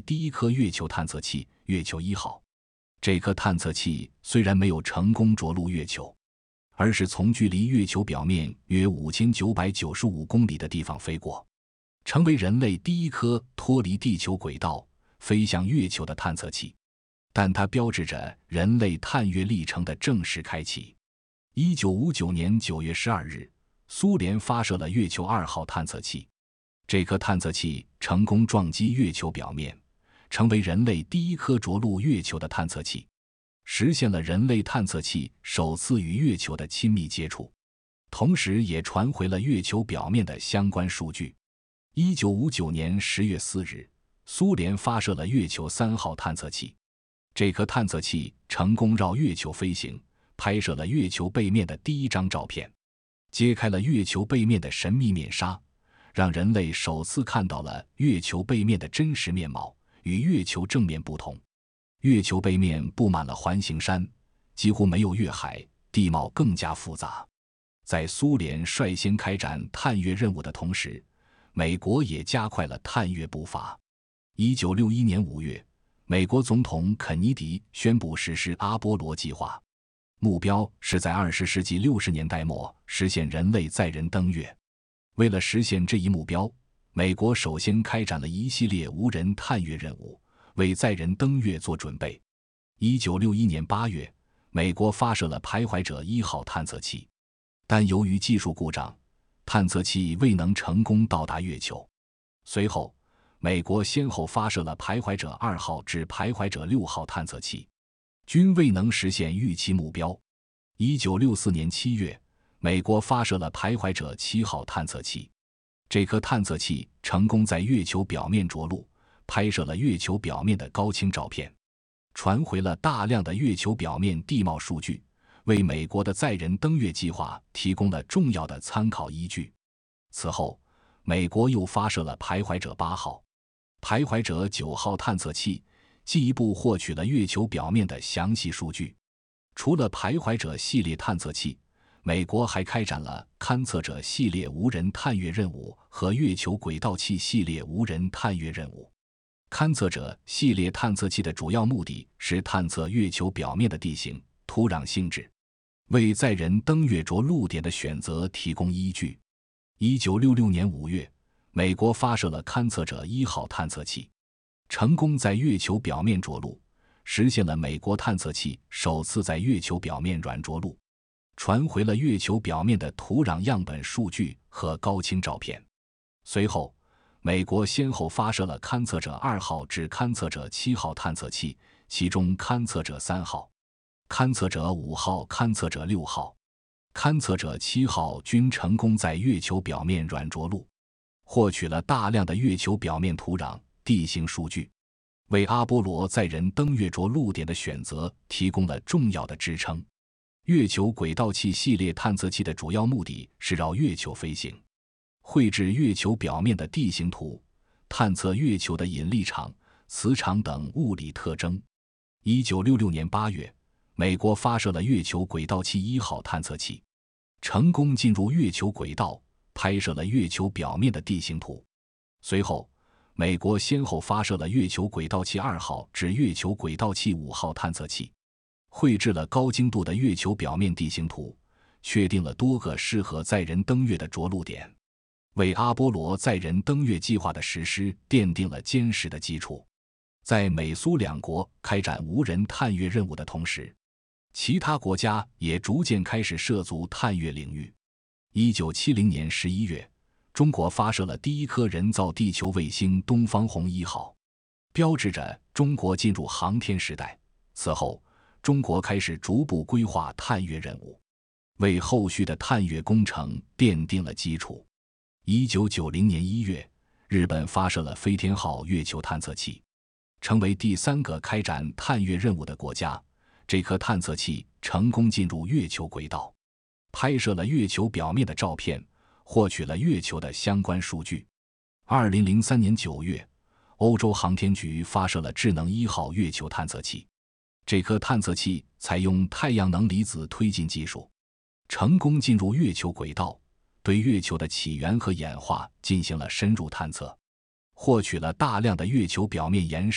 第一颗月球探测器月球1号。这颗探测器虽然没有成功着陆月球，而是从距离月球表面约5995公里的地方飞过，成为人类第一颗脱离地球轨道飞向月球的探测器。但它标志着人类探月历程的正式开启。1959年9月12日，苏联发射了月球2号探测器。这颗探测器成功撞击月球表面，成为人类第一颗着陆月球的探测器，实现了人类探测器首次与月球的亲密接触，同时也传回了月球表面的相关数据。1959年10月4日，苏联发射了月球3号探测器。这颗探测器成功绕月球飞行，拍摄了月球背面的第一张照片，揭开了月球背面的神秘面纱，让人类首次看到了月球背面的真实面貌。与月球正面不同，月球背面布满了环形山，几乎没有月海，地貌更加复杂。在苏联率先开展探月任务的同时，美国也加快了探月步伐。1961年5月，美国总统肯尼迪宣布实施阿波罗计划，目标是在20世纪60年代末实现人类载人登月。为了实现这一目标，美国首先开展了一系列无人探月任务，为载人登月做准备。1961年8月，美国发射了徘徊者1号探测器，但由于技术故障，探测器未能成功到达月球。随后，美国先后发射了徘徊者2号至徘徊者6号探测器，均未能实现预期目标。1964年7月，美国发射了徘徊者7号探测器。这颗探测器成功在月球表面着陆，拍摄了月球表面的高清照片，传回了大量的月球表面地貌数据，为美国的载人登月计划提供了重要的参考依据。此后，美国又发射了徘徊者8号、徘徊者9号探测器，进一步获取了月球表面的详细数据。除了徘徊者系列探测器，美国还开展了勘测者系列无人探月任务和月球轨道器系列无人探月任务。勘测者系列探测器的主要目的是探测月球表面的地形、土壤性质，为载人登月着陆点的选择提供依据。1966年5月，美国发射了勘测者1号探测器，成功在月球表面着陆，实现了美国探测器首次在月球表面软着陆，传回了月球表面的土壤样本数据和高清照片。随后，美国先后发射了勘测者2号至勘测者7号探测器，其中勘测者3号、勘测者5号、勘测者6号、勘测者7号均成功在月球表面软着陆，获取了大量的月球表面土壤、地形数据，为阿波罗载人登月着陆点的选择提供了重要的支撑。月球轨道器系列探测器的主要目的是绕月球飞行，绘制月球表面的地形图，探测月球的引力场、磁场等物理特征。1966年8月，美国发射了月球轨道器1号探测器，成功进入月球轨道，拍摄了月球表面的地形图。随后，美国先后发射了月球轨道器2号至月球轨道器5号探测器，绘制了高精度的月球表面地形图，确定了多个适合载人登月的着陆点，为阿波罗载人登月计划的实施奠定了坚实的基础。在美苏两国开展无人探月任务的同时，其他国家也逐渐开始涉足探月领域。1970年11月，中国发射了第一颗人造地球卫星东方红1号，标志着中国进入航天时代。此后，中国开始逐步规划探月任务，为后续的探月工程奠定了基础。1990年1月，日本发射了飞天号月球探测器，成为第3个开展探月任务的国家。这颗探测器成功进入月球轨道，拍摄了月球表面的照片，获取了月球的相关数据。2003年9月，欧洲航天局发射了智能1号月球探测器。这颗探测器采用太阳能离子推进技术，成功进入月球轨道，对月球的起源和演化进行了深入探测，获取了大量的月球表面岩石